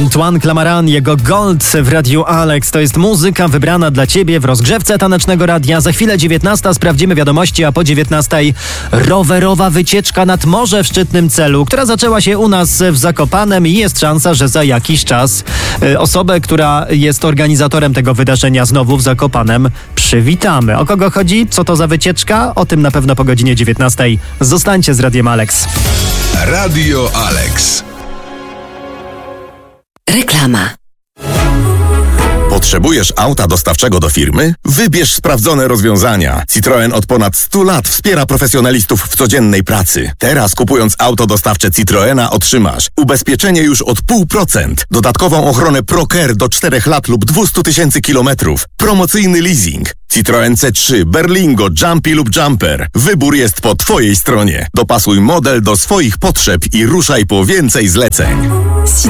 Antoine Clamaran, jego Gold w Radiu Alex. To jest muzyka wybrana dla Ciebie w rozgrzewce tanecznego radia. Za chwilę 19 sprawdzimy wiadomości, a po 19 rowerowa wycieczka nad morze w szczytnym celu, która zaczęła się u nas w Zakopanem i jest szansa, że za jakiś czas osobę, która jest organizatorem tego wydarzenia znowu w Zakopanem przywitamy. O kogo chodzi? Co to za wycieczka? O tym na pewno po godzinie 19. Zostańcie z Radiem Alex. Radio Alex. Reklama. Potrzebujesz auta dostawczego do firmy? Wybierz sprawdzone rozwiązania. Citroen od ponad 100 lat wspiera profesjonalistów w codziennej pracy. Teraz kupując auto dostawcze Citroena otrzymasz ubezpieczenie już od 0,5%, dodatkową ochronę ProCare do 4 lat lub 200 000 kilometrów, promocyjny leasing. Citroen C3, Berlingo, Jumpy lub Jumper. Wybór jest po Twojej stronie. Dopasuj model do swoich potrzeb i ruszaj po więcej zleceń.